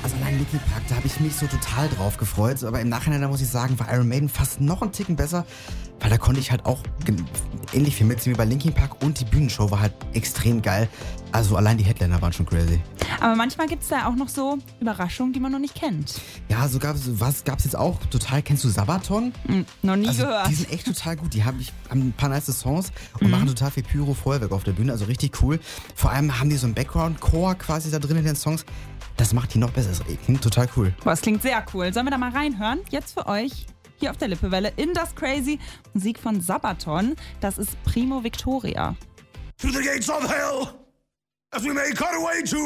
Also allein Linkin Park, da habe ich mich so total drauf gefreut. Aber im Nachhinein, da muss ich sagen, war Iron Maiden fast noch einen Ticken besser. Weil da konnte ich halt auch ähnlich viel mitziehen wie bei Linkin Park. Und die Bühnenshow war halt extrem geil. Also allein die Headliner waren schon crazy. Aber manchmal gibt es da auch noch so Überraschungen, die man noch nicht kennt. Ja, so gab's jetzt auch total. Kennst du Sabaton? Noch nie gehört. Die sind echt total gut. Die haben ein paar nice Songs und machen total viel Pyro-Feuerwerk auf der Bühne. Also richtig cool. Vor allem haben die so einen Background-Chor quasi da drin in den Songs. Das macht die noch besser. Das klingt total cool. Boah, das klingt sehr cool. Sollen wir da mal reinhören? Jetzt für euch hier auf der Lippewelle in das Crazy. Musik von Sabaton. Das ist Primo Victoria. Through the gates of hell, as we make our way to